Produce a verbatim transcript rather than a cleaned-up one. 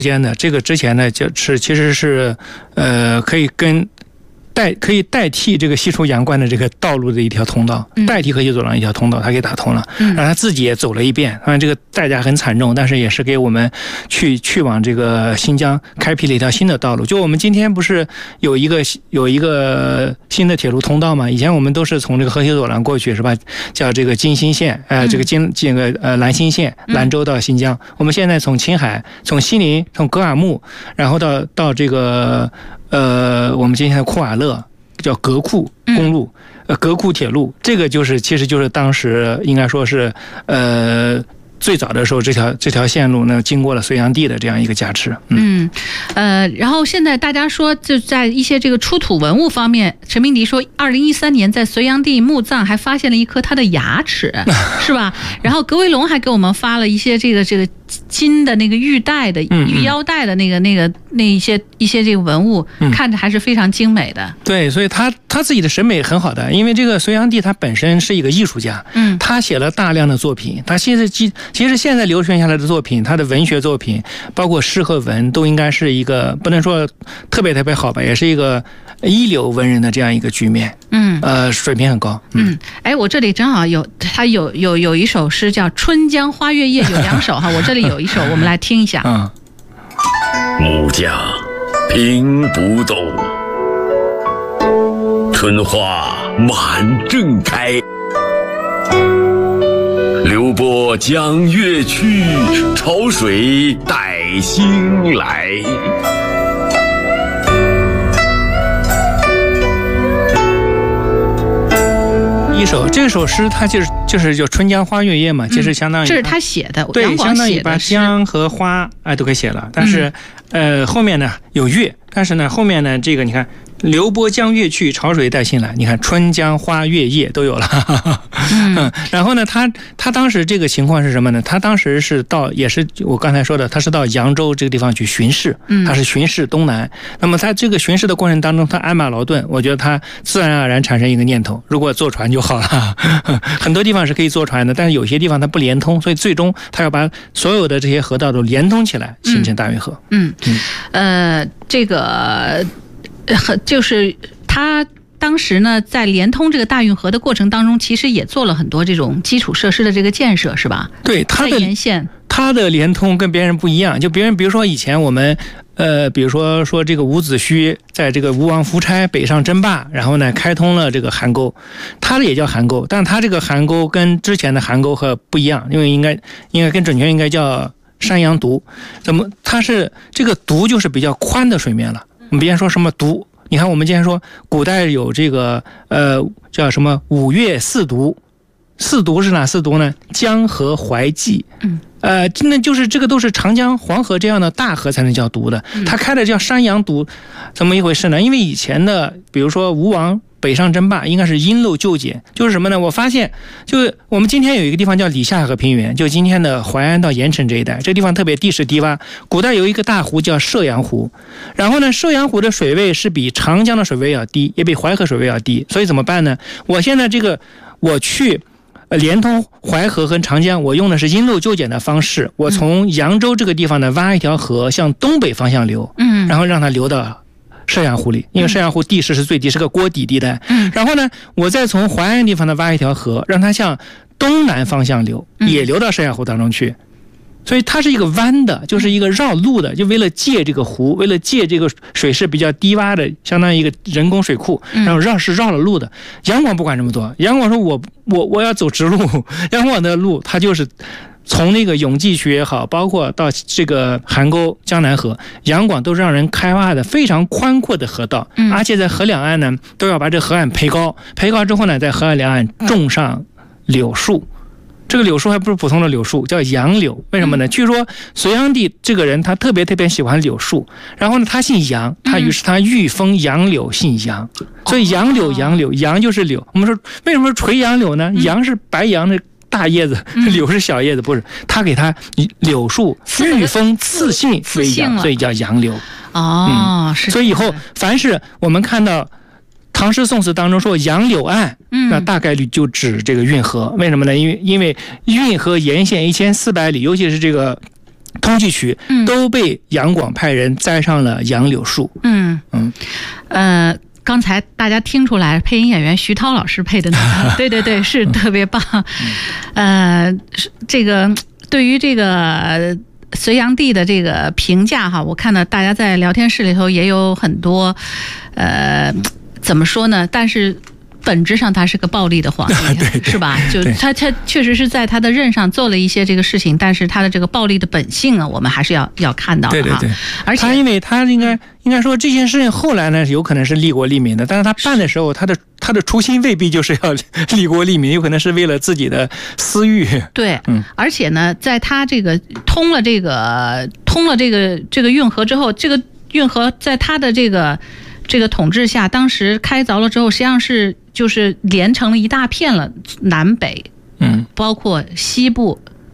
间的这个之前呢，就是其实是呃可以跟代可以代替这个西出阳关的这个道路的一条通道，嗯、代替河西走廊一条通道，他给打通了，嗯、让他自己也走了一遍。当然这个代价很惨重，但是也是给我们去去往这个新疆开辟了一条新的道路。就我们今天不是有一个有一个新的铁路通道嘛？以前我们都是从这个河西走廊过去，是吧？叫这个京新线，呃，这个京这个呃兰新线，兰州到新疆。我们现在从青海、从西宁、从格尔木，然后到到这个。呃，我们今天的库瓦勒叫格库公路，呃，格库铁路，这个就是其实就是当时应该说是呃最早的时候，这条这条线路呢经过了隋炀帝的这样一个加持。 嗯，嗯呃，然后现在大家说就在一些这个出土文物方面，陈明迪说，二零一三年在隋炀帝墓葬还发现了一颗他的牙齿，是吧？然后格维龙还给我们发了一些这个这个。金的那个玉带的玉腰带的那个那个那一些一些这个文物，看着还是非常精美的。 对，所以他他自己的审美很好的，因为这个隋炀帝他本身是一个艺术家，嗯，他写了大量的作品，他其实其其实现在流传下来的作品，他的文学作品，包括诗和文，都应该是一个不能说特别特别好吧，也是一个一流文人的这样一个局面。嗯，呃，水平很高。 嗯，哎，我这里正好有他有有有一首诗叫《春江花月夜》，有两首哈，我这里有一首，我们来听一下。 嗯， 木匠平不动，春花满正开，流波江月去，潮水带星来。 一首这首诗，它就是就是叫《春江花月夜》嘛，其实相当于、嗯、 这是他写的， 对，相当于把江和花哎都给写了，但是、嗯、呃后面呢有月，但是呢后面呢这个你看。流波江月去，潮水带星来。你看春江花月夜都有了，嗯，然后呢，他他当时这个情况是什么呢？他当时是到，也是我刚才说的，他是到扬州这个地方去巡视，他是巡视东南。那么他这个巡视的过程当中，他鞍马劳顿，我觉得他自然而然产生一个念头：如果坐船就好了。很多地方是可以坐船的，但是有些地方它不连通，所以最终他要把所有的这些河道都连通起来，形成大运河。 嗯，嗯呃，这个。就是他当时呢，在连通这个大运河的过程当中，其实也做了很多这种基础设施的这个建设，是吧？ 对，它的沿线， 它的连通跟别人不一样。就别人，比如说以前我们，呃，比如说说这个伍子胥在这个吴王夫差北上争霸，然后呢开通了这个邗沟，它的也叫邗沟，但它这个邗沟跟之前的邗沟和不一样，因为应该应该更准确应该叫山阳渎。怎么？它是这个渎就是比较宽的水面了。我们别人说什么渎，你看我们今天说古代有这个呃叫什么五岳四渎，四渎是哪四渎呢？江河淮济，嗯，呃，那就是这个都是长江、黄河这样的大河才能叫渎的，它开的叫山阳渎，怎么一回事呢？因为以前的比如说吴王北上争霸应该是因陋就简，就是什么呢？我发现就是我们今天有一个地方叫里夏河平原，就今天的淮安到盐城这一带，这地方特别地势低洼，古代有一个大湖叫射阳湖，然后呢射阳湖的水位是比长江的水位要低，也比淮河水位要低，所以怎么办呢？我现在这个我去连通淮河和长江，我用的是因陋就简的方式，我从扬州这个地方呢挖一条河向东北方向流，嗯，然后让它流到射阳湖里，因为射阳湖地势是最低，是个锅底地带。嗯，然后呢，我再从淮安地方呢挖一条河，让它向东南方向流，也流到射阳湖当中去。所以它是一个弯的，就是一个绕路的，就为了借这个湖，为了借这个水势比较低洼的，相当于一个人工水库，然后绕是绕了路的。杨广不管这么多，杨广说我我我要走直路，杨广的路他就是。从那个永济渠也好，包括到这个邗沟、江南河、杨广，都是让人开挖的非常宽阔的河道，嗯、而且在河两岸呢，都要把这河岸培高，培高之后呢，在河岸两岸种上柳树。这个柳树还不是普通的柳树，叫杨柳。为什么呢？据说隋炀帝这个人他特别特别喜欢柳树，然后呢，他姓杨，他于是他御封杨柳姓杨，所以杨柳杨柳，杨就是柳。我们说为什么说垂杨柳呢？杨是白杨的。大叶子，柳是小叶子，不是他给他柳树御封赐姓为杨，所以叫杨柳。 哦，嗯、是。 所以以后凡是我们看到唐诗宋词当中说杨柳岸，嗯，那大概率就指这个运河。为什么呢？因为因为运河沿线一千四百里，尤其是这个通济区，都被杨广派人栽上了杨柳树。 嗯嗯， 呃。刚才大家听出来，配音演员徐涛老师配的那个，对对对，是特别棒。呃，这个对于这个隋炀帝的这个评价哈，我看到大家在聊天室里头也有很多，呃，怎么说呢？但是本质上他是个暴力的皇帝， 对对是吧？就他他确实是在他的任上做了一些这个事情，但是他的这个暴力的本性啊，我们还是要要看到的哈。 对对对， 而且他因为他应该应该说这件事情后来呢，有可能是利国利民的，但是他办的时候，他的他的初心未必就是要利国利民，有可能是为了自己的私欲。 对， 嗯， 而且呢，在他这个通了这个通了这个这个运河之后，这个运河在他的这个这个统治下，当时开凿了之后，实际上是就是连成了一大片了，南北， 嗯， 包括西部